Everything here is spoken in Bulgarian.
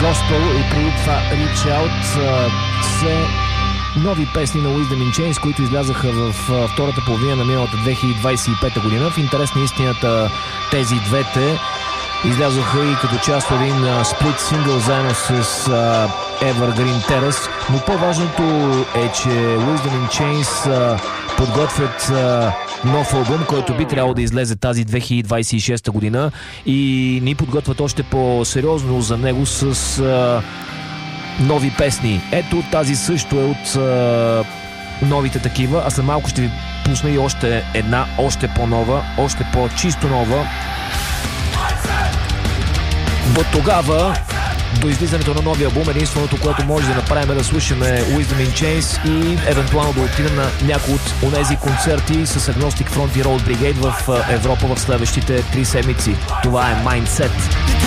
Gospel и преди това Reach Out, все нови песни на Wisdom in Chains, които излязаха в втората половина на миналата 2025 година. В интерес на истината тези двете излязоха и като част от един сплит сингъл заедно с Evergreen Terrace, но по-важното е, че Wisdom in Chains подготвят нов албум, който би трябвало да излезе тази 2026 година и ни подготвят още по-сериозно за него с нови песни. Ето тази също е от новите такива, а след малко ще ви пусна и още една, още по-нова, още по-чисто нова. До тогава, до излизането на новия албум, единственото, което може да направим е да слушаме Wisdom in Chains и евентуално да отидем на някои от онези концерти с Agnostic Front и Road Brigade в Европа в следващите 3 седмици. Това е Mindset.